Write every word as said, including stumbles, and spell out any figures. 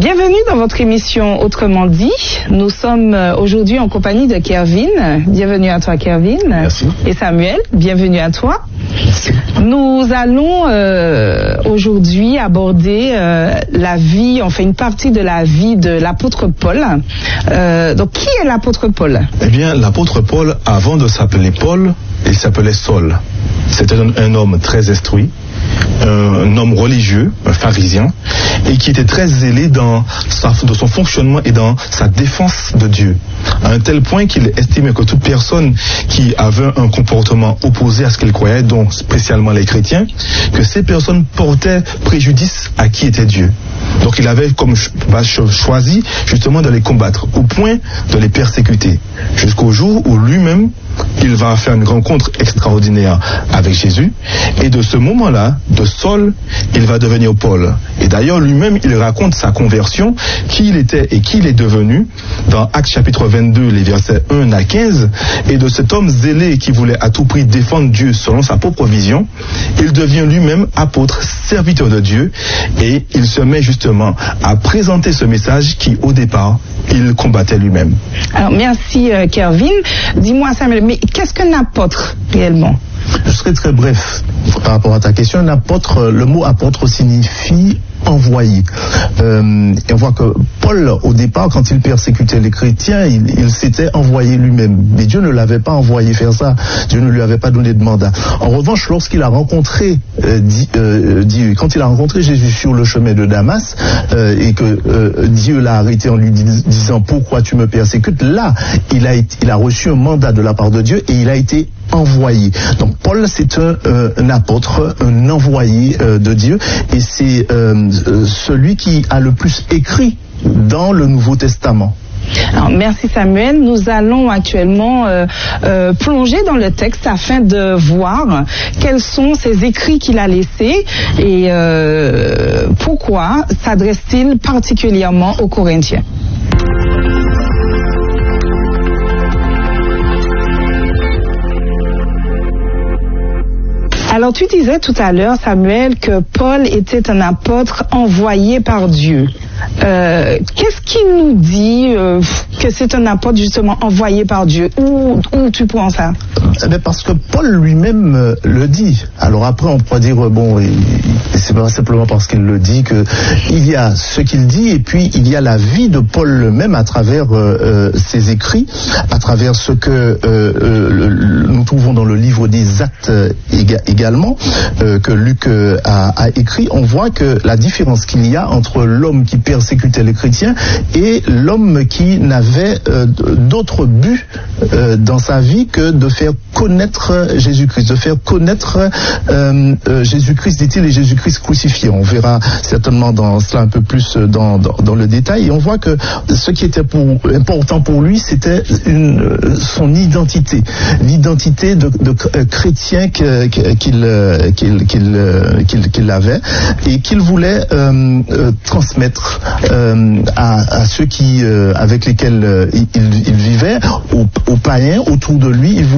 Bienvenue dans votre émission Autrement dit. Nous sommes aujourd'hui en compagnie de Kervin. Bienvenue à toi, Kervin. Merci. Et Samuel, bienvenue à toi. Merci. Nous allons euh, aujourd'hui aborder euh, la vie, enfin une partie de la vie de l'apôtre Paul. Euh, donc, qui est l'apôtre Paul? Eh bien, l'apôtre Paul, avant de s'appeler Paul, il s'appelait Saul. C'était un, un homme très instruit, un homme religieux, un pharisien, et qui était très zélé dans, sa, dans son fonctionnement et dans sa défense de Dieu, à un tel point qu'il estimait que toute personne qui avait un comportement opposé à ce qu'il croyait, donc spécialement les chrétiens, que ces personnes portaient préjudice à qui était Dieu. Donc il avait comme choisi justement de les combattre, au point de les persécuter, jusqu'au jour où lui-même, il va faire une rencontre extraordinaire avec Jésus, et de ce moment-là, de Saul, il va devenir Paul. Et d'ailleurs, lui-même, il raconte sa conversion, qui il était et qui il est devenu, dans Actes chapitre vingt-deux, les versets un à quinze, et de cet homme zélé qui voulait à tout prix défendre Dieu selon sa propre vision, il devient lui-même apôtre, serviteur de Dieu, et il se met justement à présenter ce message qui, au départ, il combattait lui-même. Alors, merci, euh, Kervin. Dis-moi, Samuel, mais qu'est-ce qu'un apôtre, réellement? Je serai très bref par rapport à ta question. Un apôtre, le mot apôtre signifie envoyé. Euh, et on voit que Paul, au départ, quand il persécutait les chrétiens, il, il s'était envoyé lui-même. Mais Dieu ne l'avait pas envoyé faire ça. Dieu ne lui avait pas donné de mandat. En revanche, lorsqu'il a rencontré, euh, dit, euh, dit, quand il a rencontré Jésus sur le chemin de Damas, euh, et que euh, Dieu l'a arrêté en lui dis, disant « Pourquoi tu me persécutes ?» Là, il a, été, il a reçu un mandat de la part de Dieu et il a été envoyé. Donc Paul, c'est un, euh, un apôtre, un envoyé euh, de Dieu, et c'est euh, celui qui a le plus écrit dans le Nouveau Testament. Alors, merci Samuel. Nous allons actuellement euh, euh, plonger dans le texte afin de voir quels sont ces écrits qu'il a laissés et euh, pourquoi s'adresse-t-il particulièrement aux Corinthiens. Alors, tu disais tout à l'heure, Samuel, que Paul était un apôtre envoyé par Dieu. Euh, qu'est-ce qui nous dit euh, que c'est un apôtre justement envoyé par Dieu? Où, où tu prends ça? Eh bien, parce que Paul lui-même euh, le dit. Alors après, on pourrait dire, bon, et, et c'est pas simplement parce qu'il le dit que il y a ce qu'il dit, et puis il y a la vie de Paul lui-même à travers euh, euh, ses écrits, à travers ce que euh, euh, le, nous trouvons dans le livre des Actes euh, également, euh, que Luc euh, a, a écrit. On voit que la différence qu'il y a entre l'homme qui persécutait les chrétiens et l'homme qui n'avait euh, d'autre but euh, dans sa vie que de faire connaître Jésus-Christ, de faire connaître euh, euh, Jésus-Christ, dit-il, et Jésus-Christ crucifié. On verra certainement dans cela un peu plus dans, dans, dans le détail, et on voit que ce qui était pour, important pour lui, c'était une, son identité, l'identité de, de chrétien que, que, qu'il, qu'il, qu'il, qu'il, qu'il avait, et qu'il voulait euh, euh, transmettre euh, à, à ceux qui, euh, avec lesquels euh, il, il vivait, aux, aux païens autour de lui. Il